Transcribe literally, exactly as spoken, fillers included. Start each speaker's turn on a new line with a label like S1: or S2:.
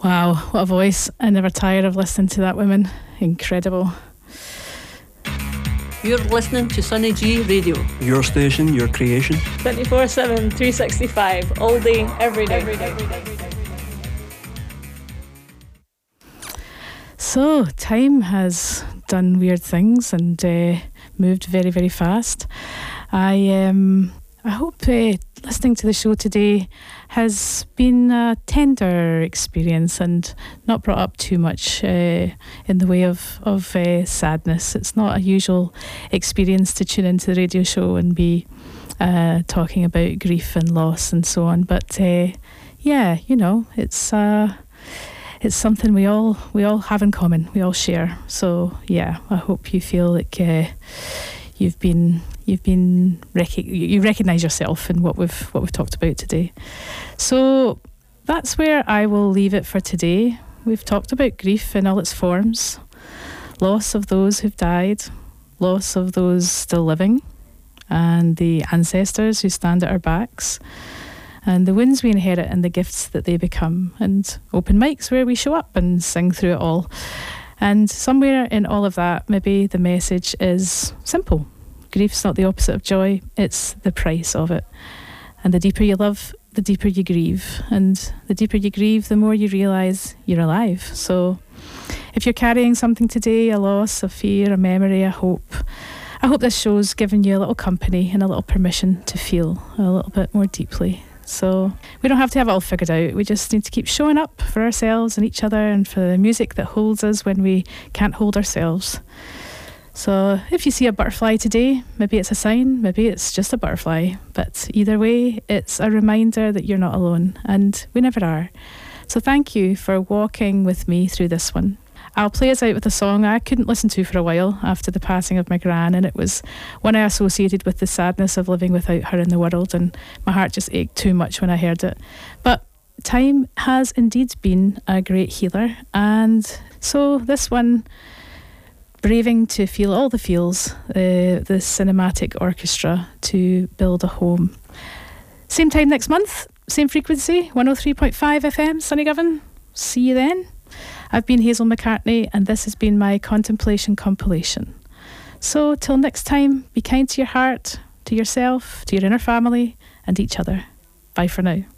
S1: Wow, what a voice. I never tire of listening to that woman. Incredible.
S2: You're listening to Sunny G Radio.
S3: Your station, your creation.
S4: twenty-four seven, three sixty-five, all day, every day. Every day. Every day.
S1: So, time has done weird things and uh, moved very, very fast. I um, I hope uh, listening to the show today has been a tender experience and not brought up too much uh, in the way of, of uh, sadness. It's not a usual experience to tune into the radio show and be uh, talking about grief and loss and so on. But uh, yeah, you know, it's uh, it's something we all we all have in common. We all share. So yeah, I hope you feel like uh, you've been you've been rec- you recognise yourself in what we've what we've talked about today. So that's where I will leave it for today. We've talked about grief in all its forms, loss of those who've died, loss of those still living, and the ancestors who stand at our backs, and the wounds we inherit and the gifts that they become, and open mics where we show up and sing through it all. And somewhere in all of that, maybe the message is simple. Grief's not the opposite of joy, it's the price of it. And the deeper you love, the deeper you grieve. And the deeper you grieve, the more you realise you're alive. So if you're carrying something today, a loss, a fear, a memory, a hope, I hope this show's given you a little company and a little permission to feel a little bit more deeply. So we don't have to have it all figured out. We just need to keep showing up for ourselves and each other and for the music that holds us when we can't hold ourselves. So if you see a butterfly today, maybe it's a sign, maybe it's just a butterfly. But either way, it's a reminder that you're not alone, and we never are. So thank you for walking with me through this one. I'll play us out with a song I couldn't listen to for a while after the passing of my gran, and it was one I associated with the sadness of living without her in the world, and my heart just ached too much when I heard it. But time has indeed been a great healer, and so this one, braving to feel all the feels, uh, the cinematic orchestra to build a home. Same time next month, same frequency, one oh three point five F M, Sunnygovan. See you then. I've been Hazel McCartney, and this has been my contemplation compilation. So till next time, be kind to your heart, to yourself, to your inner family, and each other. Bye for now.